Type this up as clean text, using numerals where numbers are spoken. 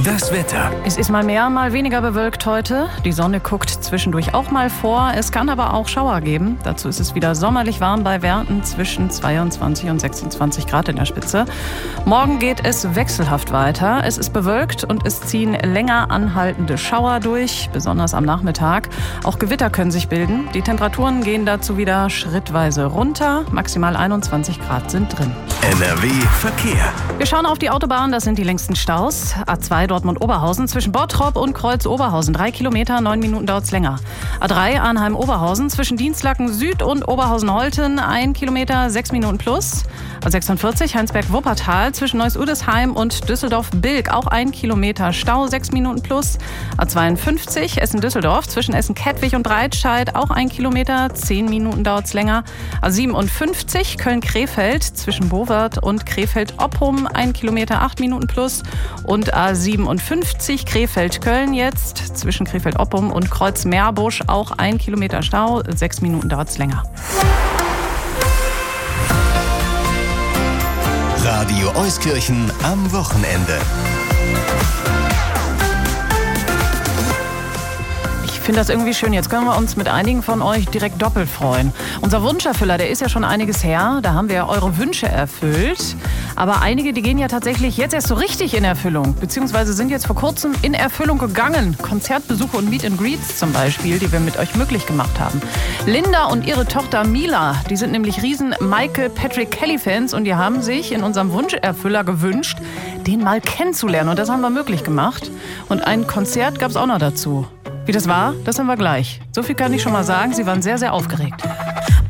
Das Wetter. Es ist mal mehr, mal weniger bewölkt heute. Die Sonne guckt zwischendurch auch mal vor. Es kann aber auch Schauer geben. Dazu ist es wieder sommerlich warm bei Werten zwischen 22 und 26 Grad in der Spitze. Morgen geht es wechselhaft weiter. Es ist bewölkt und es ziehen länger anhaltende Schauer durch, besonders am Nachmittag. Auch Gewitter können sich bilden. Die Temperaturen gehen dazu wieder schrittweise runter. Maximal 21 Grad sind drin. NRW Verkehr. Wir schauen auf die Autobahn, das sind die längsten Staus. A2 Dortmund-Oberhausen zwischen Bottrop und Kreuz-Oberhausen. 3 Kilometer, 9 Minuten dauert es länger. A3 Arnheim-Oberhausen zwischen Dienstlaken Süd und Oberhausen-Holten. 1 Kilometer, 6 Minuten plus. A46 Heinsberg-Wuppertal zwischen Neuss-Udesheim und Düsseldorf-Bilk. Auch 1 Kilometer Stau, 6 Minuten plus. A52 Essen-Düsseldorf zwischen Essen-Kettwig und Breitscheid. Auch 1 Kilometer, 10 Minuten dauert es länger. A57 Köln-Krefeld zwischen Bowert und Krefeld-Oppum. 1 Kilometer, 8 Minuten plus. Und A57 Krefeld-Köln jetzt zwischen Krefeld-Oppum und Kreuz-Meerbusch. Auch 1 Kilometer Stau, 6 Minuten dauert es länger. Radio Euskirchen am Wochenende. Ich finde das irgendwie schön. Jetzt können wir uns mit einigen von euch direkt doppelt freuen. Unser Wunscherfüller, der ist ja schon einiges her. Da haben wir eure Wünsche erfüllt. Aber einige, die gehen ja tatsächlich jetzt erst so richtig in Erfüllung. Beziehungsweise sind jetzt vor kurzem in Erfüllung gegangen. Konzertbesuche und Meet and Greets zum Beispiel, die wir mit euch möglich gemacht haben. Linda und ihre Tochter Mila, die sind nämlich riesen Michael Patrick Kelly-Fans. Und die haben sich in unserem Wunscherfüller gewünscht, den mal kennenzulernen. Und das haben wir möglich gemacht. Und ein Konzert gab es auch noch dazu. Wie das war, das haben wir gleich. So viel kann ich schon mal sagen. Sie waren sehr, sehr aufgeregt.